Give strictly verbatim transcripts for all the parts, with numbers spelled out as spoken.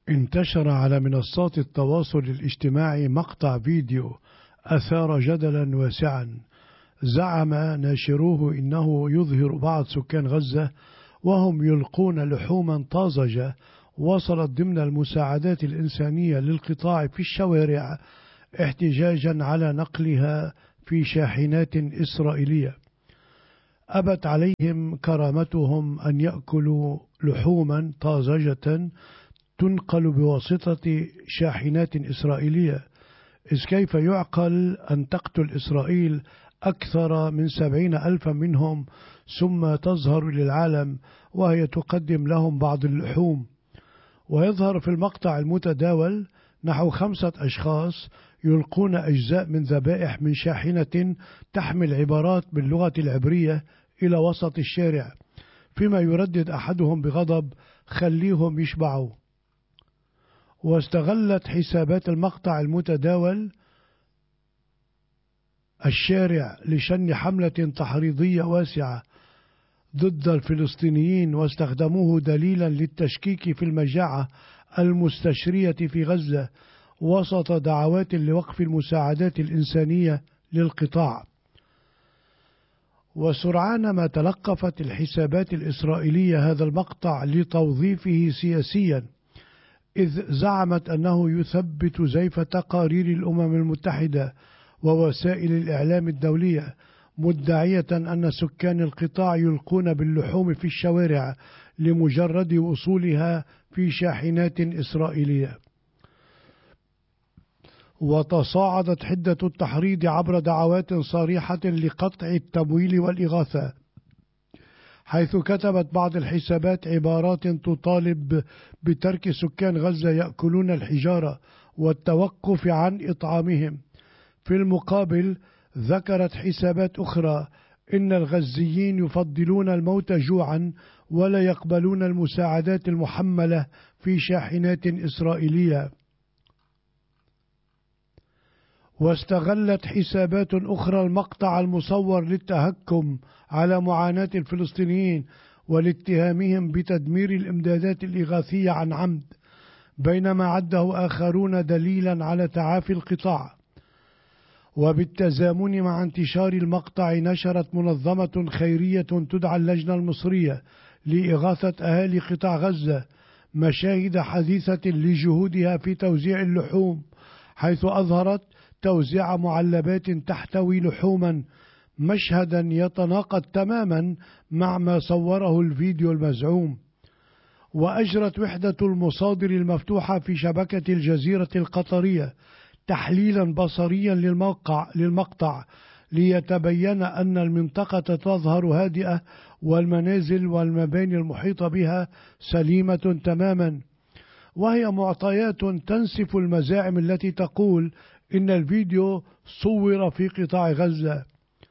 انتشر على منصات التواصل الاجتماعي مقطع فيديو أثار جدلا واسعا. زعم ناشروه إنه يظهر بعض سكان غزة وهم يلقون لحوما طازجة وصلت ضمن المساعدات الإنسانية للقطاع في الشوارع احتجاجا على نقلها في شاحنات إسرائيلية. أبت عليهم كرامتهم أن يأكلوا لحوما طازجة تنقل بواسطة شاحنات إسرائيلية، إذ كيف يعقل أن تقتل إسرائيل أكثر من سبعين ألفا منهم ثم تظهر للعالم وهي تقدم لهم بعض اللحوم. ويظهر في المقطع المتداول نحو خمسة أشخاص يلقون أجزاء من ذبائح من شاحنة تحمل عبارات باللغة العبرية إلى وسط الشارع، فيما يردد أحدهم بغضب: خليهم يشبعوا. واستغلت حسابات المقطع المتداول الشارع لشن حملة تحريضية واسعة ضد الفلسطينيين، واستخدموه دليلا للتشكيك في المجاعة المستشرية في غزة وسط دعوات لوقف المساعدات الإنسانية للقطاع. وسرعان ما تلقفت الحسابات الإسرائيلية هذا المقطع لتوظيفه سياسيا، إذ زعمت أنه يثبت زيف تقارير الأمم المتحدة ووسائل الإعلام الدولية، مدعية أن سكان القطاع يلقون باللحوم في الشوارع لمجرد وصولها في شاحنات إسرائيلية. وتصاعدت حدة التحريض عبر دعوات صريحة لقطع التمويل والإغاثة، حيث كتبت بعض الحسابات عبارات تطالب بترك سكان غزة يأكلون الحجارة والتوقف عن إطعامهم. في المقابل ذكرت حسابات أخرى إن الغزيين يفضلون الموت جوعا ولا يقبلون المساعدات المحملة في شاحنات إسرائيلية. واستغلت حسابات أخرى المقطع المصور للتهكم على معاناة الفلسطينيين والاتهامهم بتدمير الإمدادات الإغاثية عن عمد، بينما عده آخرون دليلا على تعافي القطاع. وبالتزامن مع انتشار المقطع نشرت منظمة خيرية تدعى اللجنة المصرية لإغاثة أهالي قطاع غزة مشاهد حديثة لجهودها في توزيع اللحوم، حيث أظهرت توزيع معلبات تحتوي لحوما، مشهدا يتناقض تماما مع ما صوره الفيديو المزعوم. وأجرت وحدة المصادر المفتوحة في شبكة الجزيرة القطرية تحليلا بصريا للموقع للمقطع ليتبين أن المنطقة تظهر هادئة والمنازل والمباني المحيطة بها سليمة تماما، وهي معطيات تنسف المزاعم التي تقول إن الفيديو صور في قطاع غزة.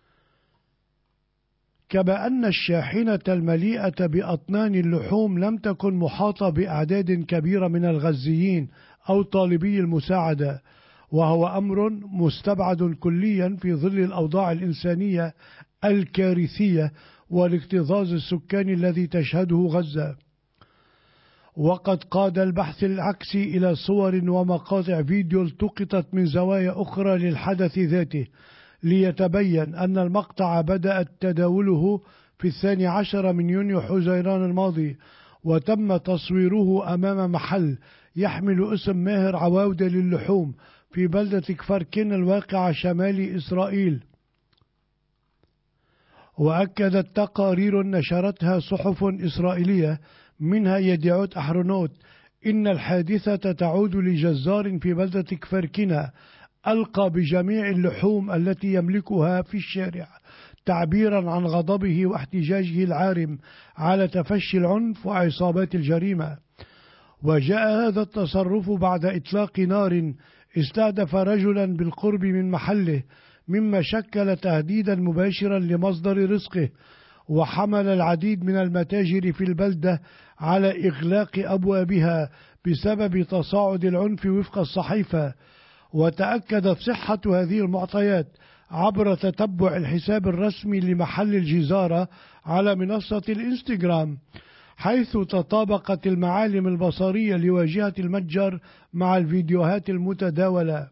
كما أن الشاحنة المليئة بأطنان اللحوم لم تكن محاطة بأعداد كبيرة من الغزيين أو طالبي المساعدة، وهو أمر مستبعد كليا في ظل الأوضاع الإنسانية الكارثية والاكتظاظ السكاني الذي تشهده غزة. وقد قاد البحث العكسي إلى صور ومقاطع فيديو التقطت من زوايا أخرى للحدث ذاته، ليتبين أن المقطع بدأ تداوله في الثاني عشر من يونيو حزيران الماضي، وتم تصويره أمام محل يحمل اسم ماهر عواودة للحوم في بلدة كفر كين الواقعة شمال إسرائيل. وأكدت تقارير نشرتها صحف إسرائيلية منها يديعوت أحرونوت إن الحادثة تعود لجزار في بلدة كفر كين ألقى بجميع اللحوم التي يملكها في الشارع، تعبيرا عن غضبه واحتجاجه العارم على تفشي العنف وعصابات الجريمة. وجاء هذا التصرف بعد إطلاق نار استهدف رجلا بالقرب من محله، مما شكل تهديدا مباشرا لمصدر رزقه، وحمل العديد من المتاجر في البلدة على إغلاق أبوابها بسبب تصاعد العنف وفق الصحيفة. وتأكدت صحة هذه المعطيات عبر تتبع الحساب الرسمي لمحل الجزارة على منصة الإنستغرام، حيث تطابقت المعالم البصرية لواجهة المتجر مع الفيديوهات المتداولة.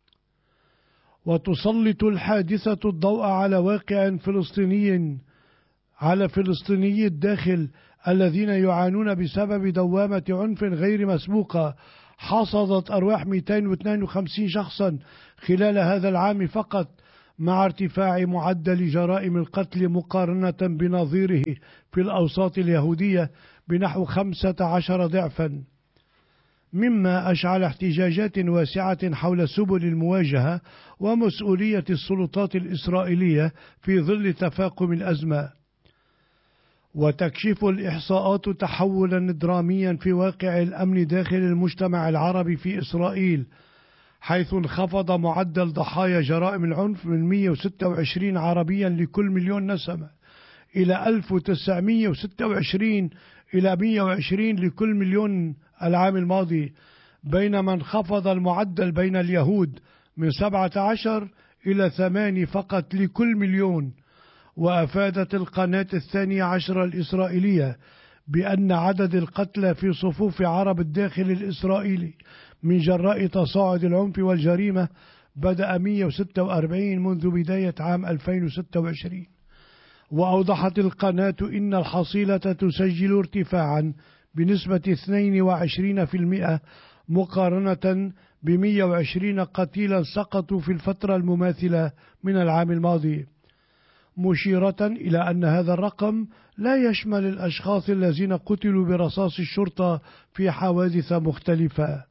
وتسلط الحادثة الضوء على واقع فلسطيني على فلسطيني الداخل الذين يعانون بسبب دوامة عنف غير مسبوقة حصدت أرواح مئتين واثنين وخمسين شخصا خلال هذا العام فقط، مع ارتفاع معدل جرائم القتل مقارنة بنظيره في الأوساط اليهودية بنحو خمسة عشر ضعفا، مما أشعل احتجاجات واسعة حول سبل المواجهة ومسؤولية السلطات الإسرائيلية في ظل تفاقم الأزمة. وتكشف الإحصاءات تحولا دراميا في واقع الأمن داخل المجتمع العربي في إسرائيل، حيث انخفض معدل ضحايا جرائم العنف من مئة وستة وعشرين عربيا لكل مليون نسمة إلى ألف وتسعمئة وستة وعشرين إلى مئة وعشرين لكل مليون العام الماضي، بينما انخفض المعدل بين اليهود من سبعة عشر إلى ثمانية فقط لكل مليون. وأفادت القناة الثانية عشر الإسرائيلية بأن عدد القتلى في صفوف عرب الداخل الإسرائيلي من جراء تصاعد العنف والجريمة بدأ مئة وستة وأربعين منذ بداية عام ألفين وستة وعشرين. وأوضحت القناة إن الحصيلة تسجل ارتفاعا بنسبة اثنين وعشرين بالمئة مقارنة ب مئة وعشرين قتيلا سقطوا في الفترة المماثلة من العام الماضي، مشيرة إلى أن هذا الرقم لا يشمل الأشخاص الذين قتلوا برصاص الشرطة في حوادث مختلفة.